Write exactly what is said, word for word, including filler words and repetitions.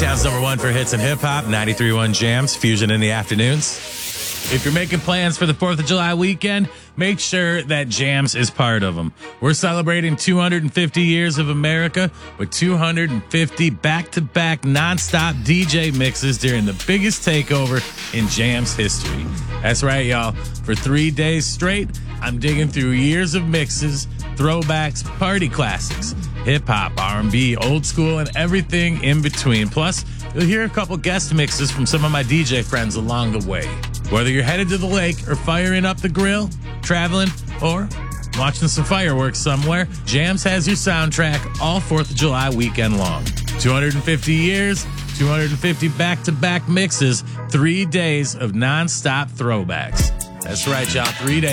Chi-Town's number one for hits and hip-hop, ninety-three point one Jams, Fusion in the afternoons. If you're making plans for the fourth of July weekend, make sure that Jams is part of them. We're celebrating two hundred fifty years of America with two hundred fifty back-to-back nonstop D J mixes during the biggest takeover in Jams history. That's right, y'all. For three days straight, I'm digging through years of mixes, throwbacks, party classics, hip-hop, R and B, old school, and everything in between. Plus, you'll hear a couple guest mixes from some of my D J friends along the way. Whether you're headed to the lake or firing up the grill, traveling, or watching some fireworks somewhere, Jams has your soundtrack all fourth of July weekend long. two hundred fifty years, two hundred fifty back-to-back mixes, three days of nonstop throwbacks. That's right, y'all. Three days.